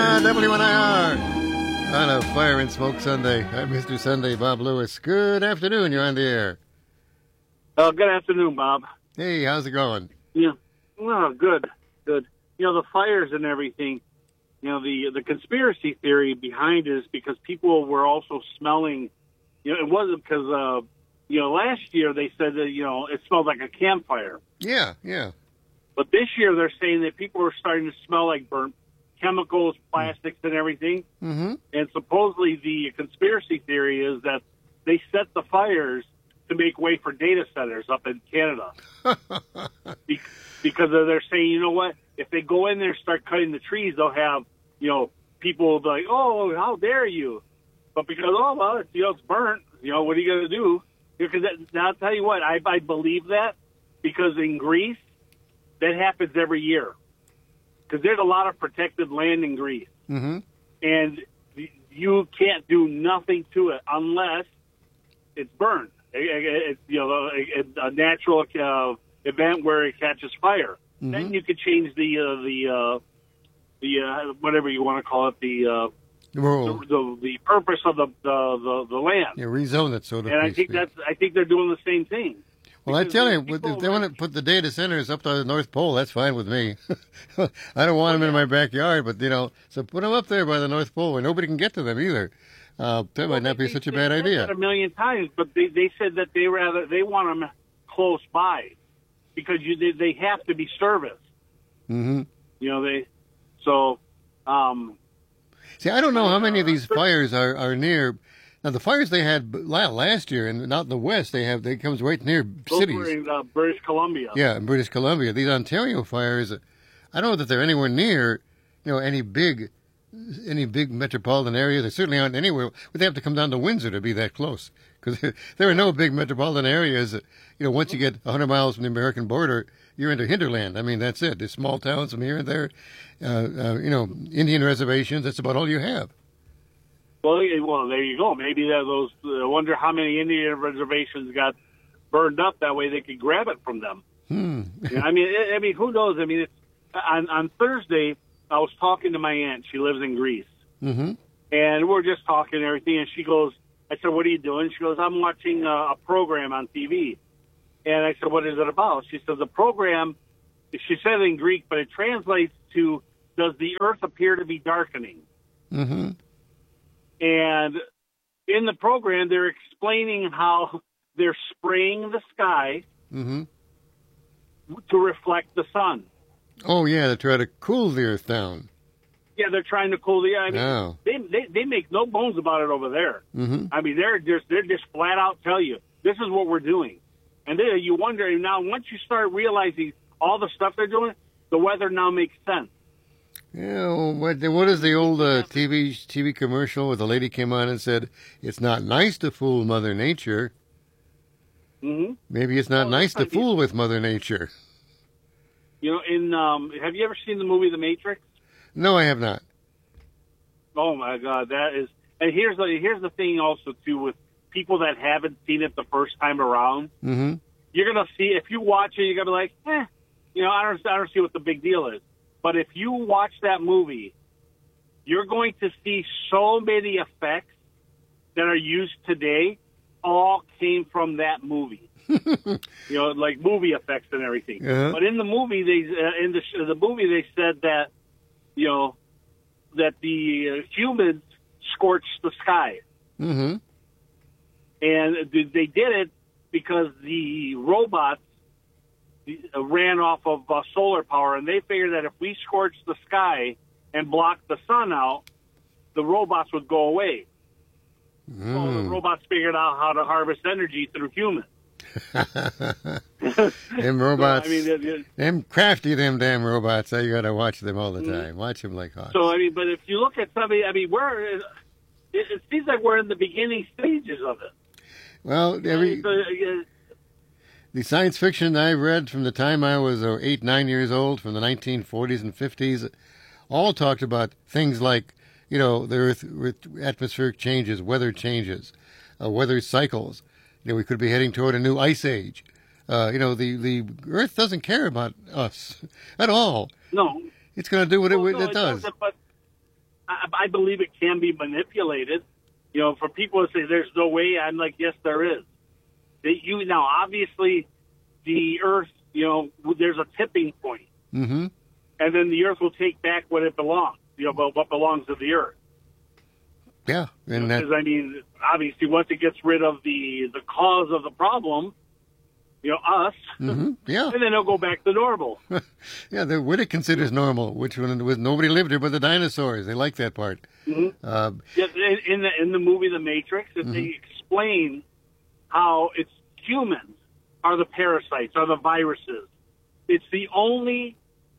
WNIR on a Fire and Smoke Sunday. I'm Mr. Sunday, Bob Lewis. Good afternoon. You're on the air. Good afternoon, Bob. Hey, how's it going? Yeah, well, good. You know, the fires and everything, you know, the conspiracy theory behind it is because people were also smelling, you know, it wasn't because, you know, last year they said that, you know, it smelled like a campfire. Yeah. But this year they're saying that people are starting to smell like burnt chemicals, plastics, and everything. Mm-hmm. And supposedly the conspiracy theory is that they set the fires to make way for data centers up in Canada. Because they're saying, you know what, if they go in there and start cutting the trees, they'll have, you know, people like, oh, how dare you? But because, oh, well, it's, you know, it's burnt, you know, what are you going to do? Because now I'll tell you what, I believe that because in Greece, that happens every year. Because there's a lot of protected land in Greece. Mm-hmm. And you can't do nothing to it unless it's burned. It's, you know, a natural event where it catches fire. Mm-hmm. Then you could change the whatever you want to call it, the purpose of the land. Yeah, rezone it, so to speak. And I think they're doing the same thing. Well, I tell you, if they want to put the data centers up to the North Pole, that's fine with me. I don't want them in my backyard, but, you know, so put them up there by the North Pole where nobody can get to them either. That might not be such a bad idea. That a million times, but they said that they want them close by because they have to be serviced. Mm-hmm. You know, See, I don't know how many of these fires are near. Now, the fires they had last year, and not in the West, they comes right near cities. Those were in British Columbia. Yeah, in British Columbia. These Ontario fires, I don't know that they're anywhere near, you know, any big metropolitan area. They certainly aren't anywhere. But they have to come down to Windsor to be that close, because there are no big metropolitan areas. You know, once you get 100 miles from the American border, you're into hinterland. I mean, that's it. There's small towns from here and there. You know, Indian reservations. That's about all you have. Well, there you go. Maybe those. I wonder how many Indian reservations got burned up. That way, they could grab it from them. You know, I mean, who knows? I mean, it's, on Thursday, I was talking to my aunt. She lives in Greece, mm-hmm. and we're just talking and everything. And she goes, "I said, what are you doing?" She goes, "I'm watching a program on TV." And I said, "What is it about?" She said, "The program." She said it in Greek, but it translates to, "Does the earth appear to be darkening?" Mm-hmm. And in the program, they're explaining how they're spraying the sky mm-hmm. to reflect the sun. Oh, yeah, to try to cool the earth down. Yeah, they're trying to cool the. I mean, oh. they make no bones about it over there. Mm-hmm. I mean, they're just flat out tell you this is what we're doing, and then you wonder now once you start realizing all the stuff they're doing, the weather now makes sense. Yeah, well, what is the old TV commercial where the lady came on and said, "It's not nice to fool Mother Nature." Mm-hmm. Maybe it's not nice to fool with Mother Nature. You know, have you ever seen the movie The Matrix? No, I have not. Oh my God, that is. And here's the thing also too with people that haven't seen it the first time around. Mm-hmm. You're gonna see if you watch it, you're gonna be like, you know, I don't see what the big deal is. But if you watch that movie, you're going to see so many effects that are used today all came from that movie. You know, like movie effects and everything. Uh-huh. But in the movie, the movie they said that, you know, that the humans scorched the sky. Mm-hmm. And they did it because the robots ran off of solar power, and they figured that if we scorched the sky and blocked the sun out, the robots would go away. So the robots figured out how to harvest energy through humans. Them robots, so, I mean, them crafty, them damn robots. You got to watch them all the time. Watch them like hawks. So, I mean, but if you look at somebody, I mean, it seems like we're in the beginning stages of it. Well, the science fiction I've read from the time I was 8, 9 years old, from the 1940s and 50s, all talked about things like, you know, the Earth atmospheric changes, weather changes, weather cycles. You know, we could be heading toward a new ice age. You know, the Earth doesn't care about us at all. No. It's going to do what it does. I believe it can be manipulated. You know, for people to say there's no way, I'm like, yes, there is. Now, obviously, the Earth, you know, there's a tipping point. Mm-hmm. And then the Earth will take back what it belongs, you know, what belongs to the Earth. Yeah. And Because, I mean, obviously, once it gets rid of the cause of the problem, you know, us, yeah. and then it'll go back to normal. Yeah, what it considers normal, which one was nobody lived here but the dinosaurs. They like that part. Yeah, in the movie The Matrix, they explain how it's humans are the parasites, are the viruses. It's the only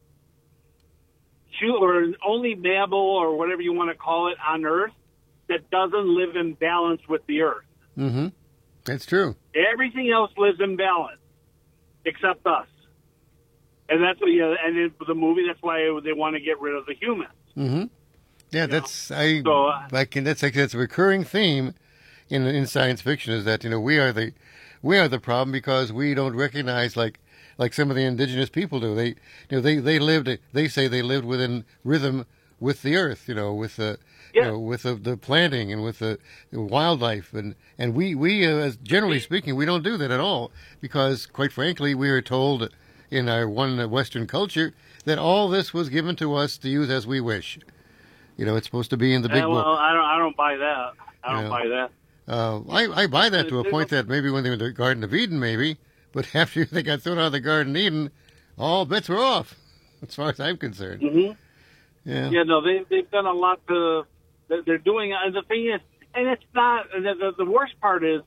mammal or whatever you want to call it on Earth that doesn't live in balance with the Earth. Mm-hmm. That's true. Everything else lives in balance, except us. And that's what, and in the movie, that's why they want to get rid of the humans. Mm-hmm. Yeah, that's a recurring theme in science fiction is that, you know, we are the problem because we don't recognize like some of the indigenous people do. They say they lived within rhythm with the earth, you know, with the with the planting and with the wildlife, and we as generally speaking, we don't do that at all because, quite frankly, we are told in our one Western culture that all this was given to us to use as we wish. You know, it's supposed to be in the big book. I don't buy that. I don't buy that. I buy that to a point that maybe when they were in the Garden of Eden, maybe, but after they got thrown out of the Garden of Eden, all bets were off, as far as I'm concerned. Mm-hmm. Yeah. Yeah, no, they've done a lot to. They're doing, and the thing is, and it's not. The worst part is,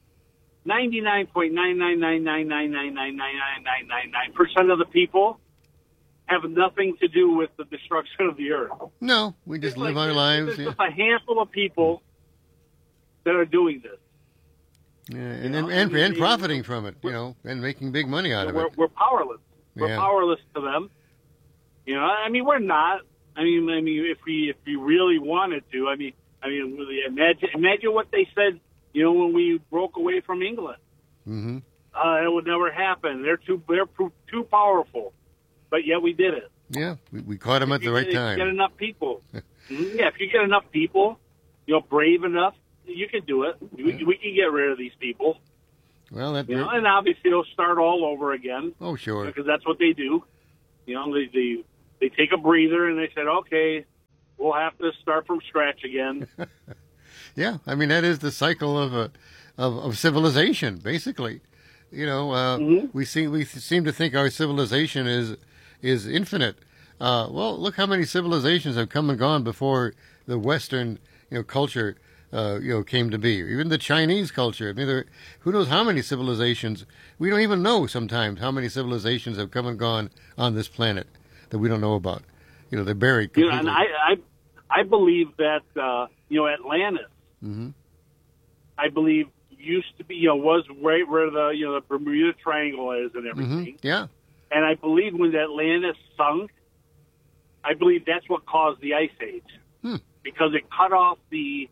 99.999999999% of the people have nothing to do with the destruction of the earth. No, we just live our lives. There's just a handful of people that are doing this. Yeah, and profiting from it, you know, and making big money out of it. We're powerless. We're powerless to them. You know, I mean, we're not. I mean, if we really wanted to, I mean, really imagine what they said. You know, when we broke away from England, it would never happen. They're too powerful, but yet we did it. Yeah, we caught them at the right time. If you get enough people, if you get enough people, you know, brave enough, you can do it. We can get rid of these people. Well, and obviously they'll start all over again. Oh, sure. Because that's what they do. You know, they take a breather and they said, okay, we'll have to start from scratch again. Yeah, I mean that is the cycle of civilization, basically. You know, we seem to think our civilization is infinite. Well, look how many civilizations have come and gone before the Western culture came to be. Even the Chinese culture. I mean, who knows how many civilizations? We don't even know sometimes how many civilizations have come and gone on this planet that we don't know about. You know, they're buried completely. You know, and I believe that Atlantis. I believe used to be was right where the Bermuda Triangle is and everything. Yeah. And I believe when Atlantis sunk, I believe that's what caused the Ice Age because it cut off the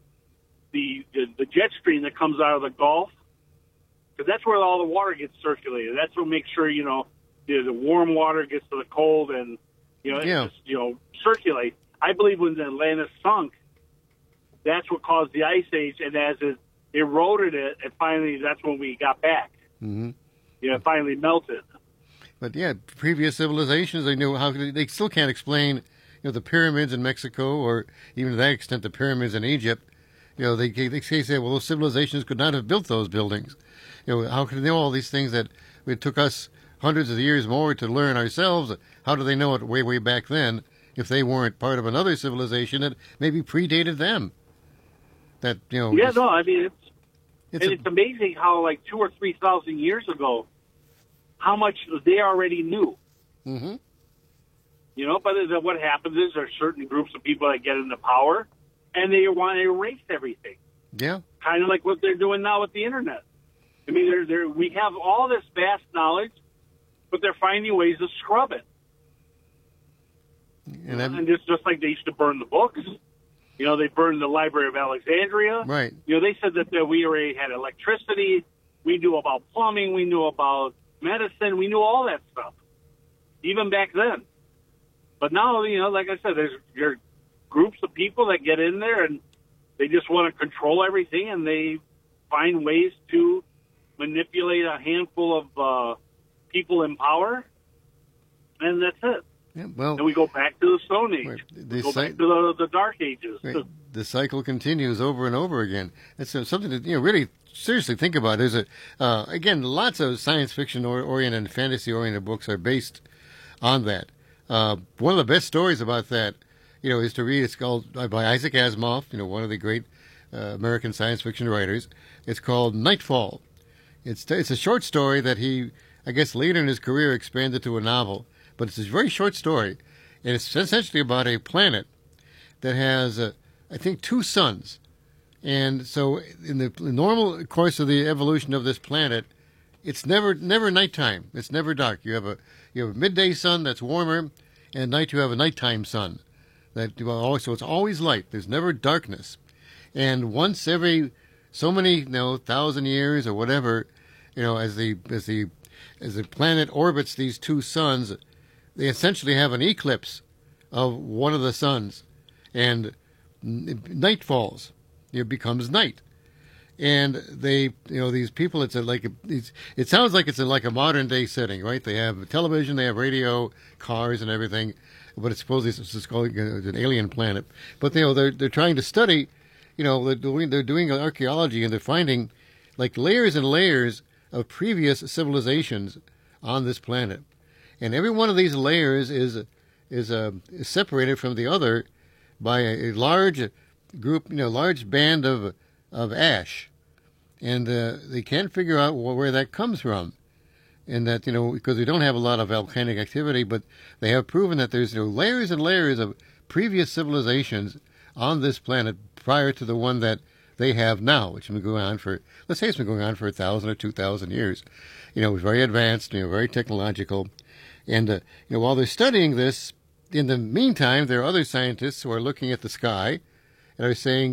jet stream that comes out of the Gulf, because that's where all the water gets circulated. That's what makes sure the warm water gets to the cold and it just circulate. I believe when the Atlantis sunk, that's what caused the Ice Age, and as it eroded it, and finally that's when we got back. It finally melted. But yeah, previous civilizations, they knew how. They still can't explain, the pyramids in Mexico, or even to that extent, the pyramids in Egypt. They say, well, those civilizations could not have built those buildings. How could they know all these things that it took us hundreds of years more to learn ourselves? How do they know it way, way back then if they weren't part of another civilization that maybe predated them? That I mean, it's amazing how 2,000 or 3,000 years ago, how much they already knew. But what happens is there's certain groups of people that get into power, and they want to erase everything. Yeah. Kind of like what they're doing now with the internet. I mean, we have all this vast knowledge, but they're finding ways to scrub it. And it's just like they used to burn the books. They burned the Library of Alexandria. Right. They said that we already had electricity. We knew about plumbing. We knew about medicine. We knew all that stuff, even back then. But now, like I said, there's groups of people people that get in there and they just want to control everything, and they find ways to manipulate a handful of people in power, and that's it. Yeah, well, and we go back to the Stone Age. Right. We go back to the Dark Ages. Right. The cycle continues over and over again. That's something to really seriously think about. There's again, lots of science fiction oriented and fantasy oriented books are based on that. One of the best stories about that, is to read. It's called by Isaac Asimov. One of the great American science fiction writers. It's called Nightfall. It's a short story that he, I guess, later in his career expanded to a novel. But it's a very short story, and it's essentially about a planet that has, I think, 2 suns. And so in the normal course of the evolution of this planet, it's never nighttime. It's never dark. You have a midday sun that's warmer, and at night you have a nighttime sun. So it's always light. There's never darkness. And once every so many 1,000 years or whatever, as the planet orbits these 2 suns, they essentially have an eclipse of one of the suns, and night falls. It becomes night, and they, these people. It sounds like it's like a modern day setting, right? They have television, they have radio, cars, and everything, but it's supposedly it's called an alien planet. But they're trying to study. They're doing archaeology, and they're finding like layers and layers of previous civilizations on this planet. And every one of these layers is separated from the other by a large group, large band of ash, and they can't figure out where that comes from. And that because we don't have a lot of volcanic activity, but they have proven that there's layers and layers of previous civilizations on this planet prior to the one that they have now, which has been going on for, let's say, it's been going on for 1,000 or 2,000 years. It's very advanced, very technological. And while they're studying this, in the meantime, there are other scientists who are looking at the sky and are saying,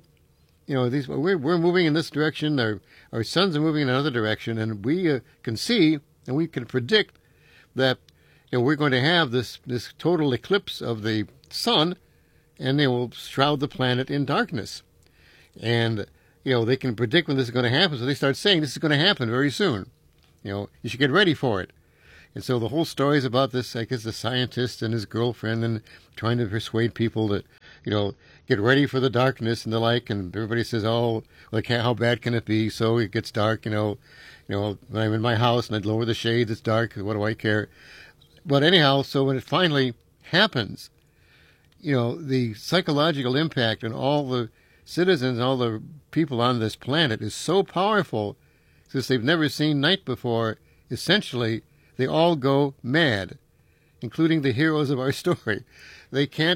we're moving in this direction. Our suns are moving in another direction, and we can see and we can predict that we're going to have this total eclipse of the sun, and they will shroud the planet in darkness. And they can predict when this is going to happen, so they start saying this is going to happen very soon. You should get ready for it. And so the whole story is about this, I guess, the scientist and his girlfriend and trying to persuade people to, get ready for the darkness and the like. And everybody says, oh, how bad can it be? So it gets dark, when I'm in my house and I lower the shades, it's dark. What do I care? But anyhow, so when it finally happens, the psychological impact on all the citizens, all the people on this planet is so powerful, since they've never seen night before. Essentially, they all go mad, including the heroes of our story. They can't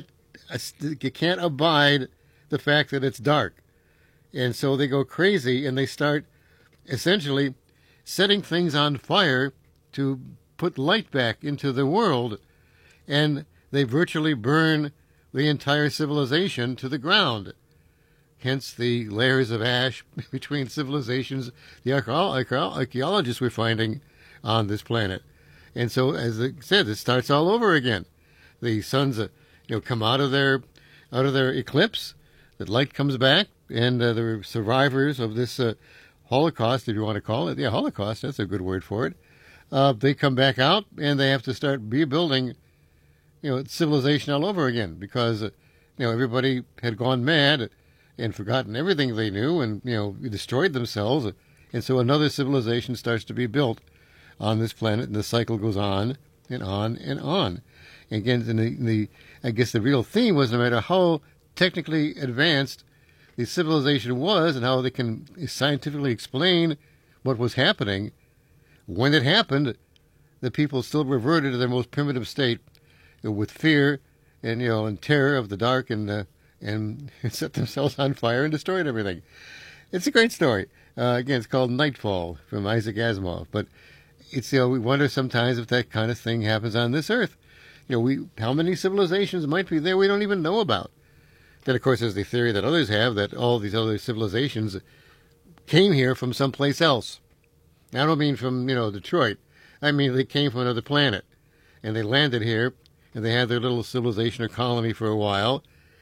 abide the fact that it's dark. And so they go crazy, and they start essentially setting things on fire to put light back into the world. And they virtually burn the entire civilization to the ground. Hence the layers of ash between civilizations the archaeologists were finding on this planet. And so, as I said, it starts all over again. The suns, come out of their eclipse. The light comes back, and the survivors of this Holocaust, if you want to call it, Holocaust, that's a good word for it. They come back out, and they have to start rebuilding, civilization all over again, because everybody had gone mad and forgotten everything they knew, and destroyed themselves, and so another civilization starts to be built on this planet, and the cycle goes on and on and on. And again, I guess the real theme was, no matter how technically advanced the civilization was and how they can scientifically explain what was happening, when it happened, the people still reverted to their most primitive state, with fear and terror of the dark, and set themselves on fire and destroyed everything. It's a great story. Again, it's called Nightfall from Isaac Asimov. But it's we wonder sometimes if that kind of thing happens on this earth. How many civilizations might be there we don't even know about. Then, of course, there's the theory that others have that all these other civilizations came here from someplace else. I don't mean from Detroit. I mean they came from another planet, and they landed here, and they had their little civilization or colony for a while,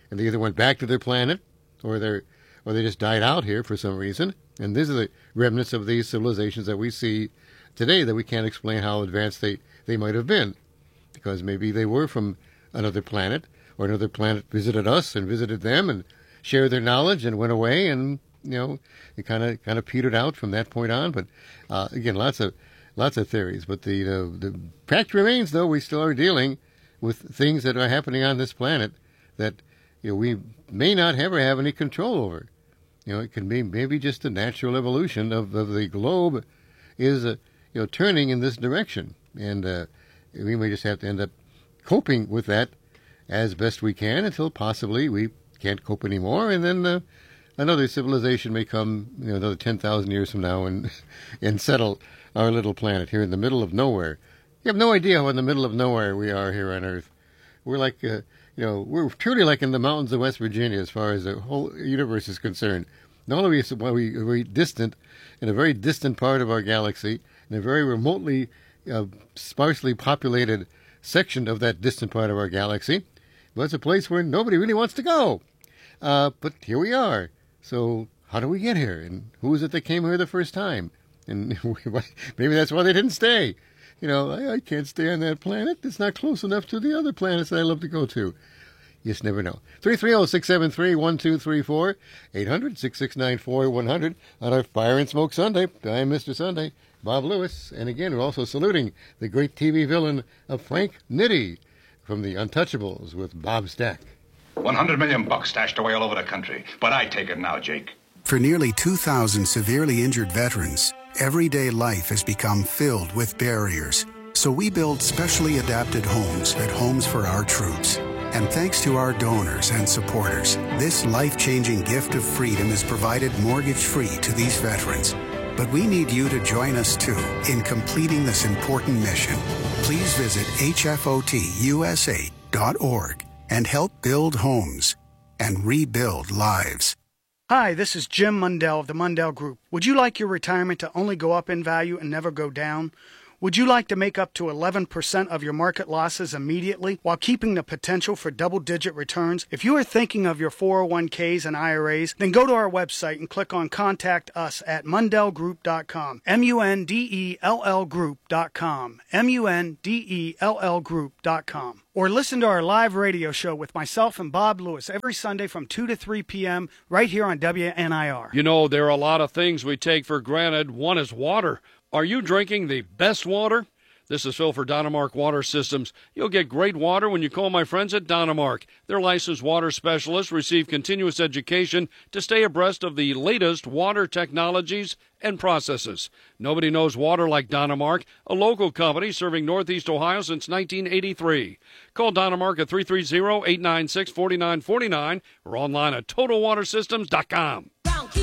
and they either went back to their planet, or they just died out here for some reason. And these are the remnants of these civilizations that we see today that we can't explain how advanced they might have been, because maybe they were from another planet, or another planet visited us and visited them and shared their knowledge and went away, and it kind of petered out from that point on. But again, lots of theories. But the fact remains, though, we still are dealing with things that are happening on this planet that we may not ever have any control over. It can be maybe just the natural evolution of the globe is turning in this direction, and we may just have to end up coping with that as best we can until possibly we can't cope anymore, and then another civilization may come, another 10,000 years from now and settle our little planet here in the middle of nowhere. You have no idea how in the middle of nowhere we are here on Earth. We're like, we're truly like in the mountains of West Virginia as far as the whole universe is concerned. Not only are we very distant, in a very distant part of our galaxy, in a very remotely, sparsely populated section of that distant part of our galaxy, but it's a place where nobody really wants to go. But here we are. So how do we get here? And who is it that came here the first time? And maybe that's why they didn't stay. I can't stay on that planet. It's not close enough to the other planets that I love to go to. You just never know. 330-673-1234, 800-6694-100 on our Fire and Smoke Sunday. I'm Mr. Sunday, Bob Lewis. And again, we're also saluting the great TV villain of Frank Nitti from The Untouchables with Bob Stack. $100 million stashed away all over the country. But I take it now, Jake. For nearly 2,000 severely injured veterans, everyday life has become filled with barriers. So we build specially adapted homes at Homes for Our Troops. And thanks to our donors and supporters, this life-changing gift of freedom is provided mortgage-free to these veterans. But we need you to join us, too, in completing this important mission. Please visit hfotusa.org and help build homes and rebuild lives. Hi, this is Jim Mundell of the Mundell Group. Would you like your retirement to only go up in value and never go down? Would you like to make up to 11% of your market losses immediately while keeping the potential for double-digit returns? If you are thinking of your 401ks and IRAs, then go to our website and click on Contact Us at MundellGroup.com. MUNDELL Group.com. MUNDELL Group.com. Or listen to our live radio show with myself and Bob Lewis every Sunday from 2 to 3 p.m. right here on WNIR. There are a lot of things we take for granted. One is water. Are you drinking the best water? This is Phil for Dynamark Water Systems. You'll get great water when you call my friends at Dynamark. Their licensed water specialists receive continuous education to stay abreast of the latest water technologies and processes. Nobody knows water like Dynamark, a local company serving Northeast Ohio since 1983. Call Dynamark at 330-896-4949 or online at TotalWaterSystems.com.